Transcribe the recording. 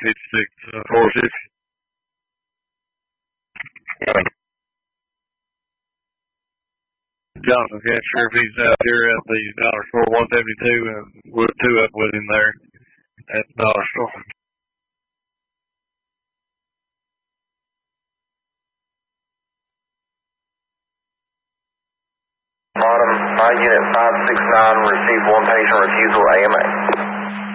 460. Johnson, can't sure if he's out here at the dollar store 172 and we'll 2 up with him there at the dollar store. Bottom, unit 569 received 1 patient refusal AMA.